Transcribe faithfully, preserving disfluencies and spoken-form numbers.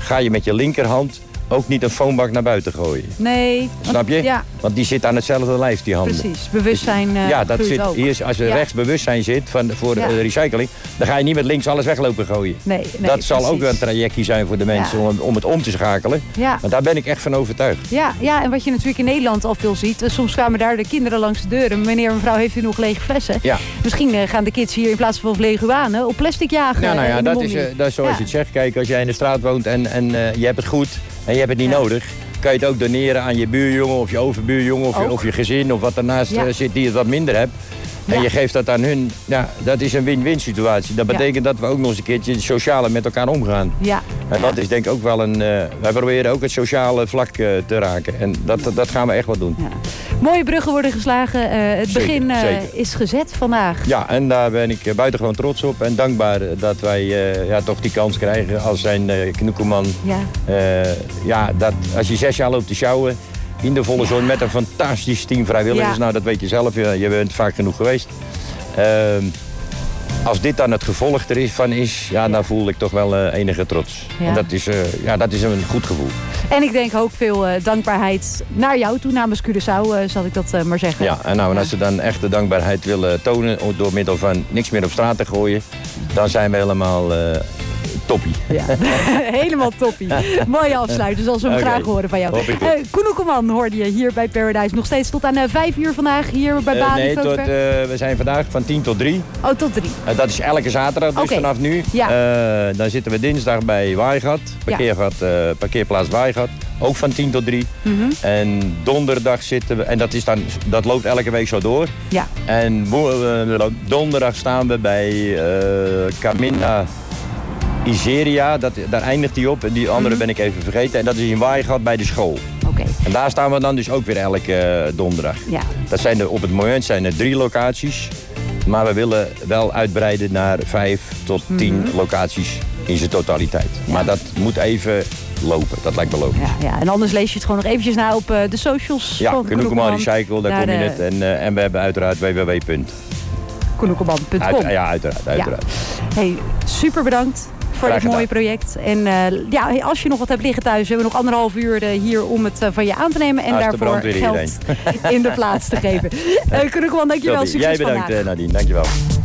ga je met je linkerhand ook niet een foambak naar buiten gooien. Nee. Snap je? Ja. Want die zit aan hetzelfde lijf, die handen. Precies, bewustzijn uh, Ja, dat zit ook. Hier, als er ja. rechts bewustzijn zit van, voor Ja. de recycling, dan ga je niet met links alles weglopen gooien. Nee, nee, dat precies. zal ook wel een trajectje zijn voor de mensen Ja. om, om het om te schakelen. Ja. Maar daar ben ik echt van overtuigd. Ja, ja, en wat je natuurlijk in Nederland al veel ziet. Uh, soms kwamen daar de kinderen langs de deuren. Meneer, mevrouw, heeft u nog lege flessen? Ja. Misschien uh, gaan de kids hier in plaats van leguanen op plastic jagen. Nou, nou ja, in de dat is, mondie. uh, dat is zoals Ja. je het zegt. Kijk, als jij in de straat woont en, en uh, je hebt het goed en je hebt het niet Ja. nodig, kan je het ook doneren aan je buurjongen of je overbuurjongen of je, Ook. of je gezin of wat ernaast Ja. uh, zit die het wat minder hebt. En Ja. je geeft dat aan hun. Ja, dat is een win-win situatie. Dat Ja. betekent dat we ook nog eens een keertje het sociale met elkaar omgaan. Ja. En dat is denk ik ook wel een... Uh, wij proberen ook het sociale vlak uh, te raken. En dat, dat gaan we echt wel doen. Ja. Mooie bruggen worden geslagen. Uh, het Zeker, begin uh, zeker. is gezet vandaag. Ja, en daar ben ik uh, buitengewoon trots op. En dankbaar dat wij uh, ja, toch die kans krijgen als zijn uh, knoekelman. Ja. Uh, ja, dat als je zes jaar loopt te sjouwen in de volle zon met een fantastisch team vrijwilligers. Ja. Nou, dat weet je zelf. Je, je bent vaak genoeg geweest. Uh, als dit dan het gevolg er is, van is, ja, dan voel ik toch wel uh, enige trots. Ja. En dat is, uh, ja, dat is een goed gevoel. En ik denk ook veel uh, dankbaarheid naar jou toe, namens Curaçao, uh, zal ik dat uh, maar zeggen. Ja, en, nou, en als ze dan echt de dankbaarheid willen tonen door middel van niks meer op straat te gooien, dan zijn we helemaal uh, toppie. Ja. Helemaal toppie. Mooie afsluiten, zoals we hem Okay. graag horen van jou. Hoop ik Uh, Koen Oekelman hoorde je hier bij Paradise. Nog steeds tot aan uh, vijf uur vandaag hier bij Uh, Bali. nee, tot, uh, Fotover. we zijn vandaag van tien tot drie. Oh, tot drie. Uh, dat is elke zaterdag dus Oké. vanaf nu. Ja. Uh, dan zitten we dinsdag bij Waaigat, parkeergat, uh, parkeerplaats Waaigat. Ook van tien tot drie. Mm-hmm. En donderdag zitten we, en dat, is dan, dat loopt elke week zo door. Ja. En wo- uh, donderdag staan we bij uh, Camina Iseria, dat, daar eindigt die op. En die andere Mhm. ben ik even vergeten. En dat is in Waaigat bij de school. Oké. En daar staan we dan dus ook weer elke uh, donderdag. Ja. Dat zijn er, op het moment zijn er drie locaties. Maar we willen wel uitbreiden naar vijf tot tien Mhm. locaties in zijn totaliteit. Ja. Maar dat moet even lopen. Dat lijkt me logisch. Ja, ja, en anders lees je het gewoon nog eventjes na op uh, de socials Ja, van Koen Oekelman Recycle, daar Naar kom je de- het. En, uh, en we hebben uiteraard w w w punt koen oekelman punt com. Uit, ja, uiteraard. uiteraard. Hey, super bedankt voor Graag dit mooie gedaan. project. En uh, ja, hey, als je nog wat hebt liggen thuis, hebben we nog anderhalf uur uh, hier om het uh, van je aan te nemen. En Als de daarvoor brandweer geld in de plaats te geven. Uh, Koen Oekelman, dankjewel. Toppie. Succes Jij bedankt, vandaag. uh, Nadine. Dankjewel.